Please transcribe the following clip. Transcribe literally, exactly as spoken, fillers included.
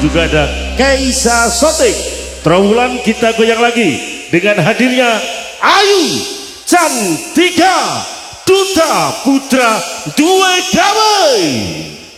juga ada Kaisa Sotik. Trawulan kita goyang lagi dengan hadirnya Ayu Cantika Duta Putra Dua Damai.